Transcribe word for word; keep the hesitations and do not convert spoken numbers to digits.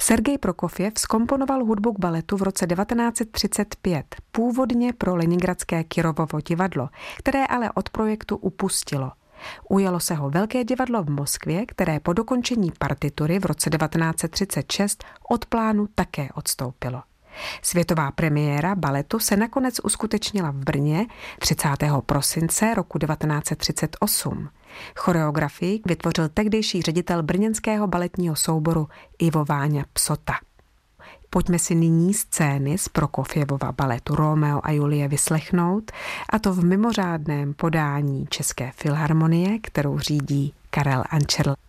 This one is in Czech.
Sergej Prokofjev zkomponoval hudbu k baletu v roce devatenáct set třicet pět, původně pro leningradské Kirovovo divadlo, které ale od projektu upustilo. Ujalo se ho Velké divadlo v Moskvě, které po dokončení partitury v roce devatenáct set třicet šest od plánu také odstoupilo. Světová premiéra baletu se nakonec uskutečnila v Brně třicátého prosince roku devatenáct set třicet osm. Choreografii vytvořil tehdejší ředitel brněnského baletního souboru Ivo Váňa Psota. Pojďme si nyní scény z Prokofjevova baletu Romeo a Julie vyslechnout, a to v mimořádném podání České filharmonie, kterou řídí Karel Ančerl.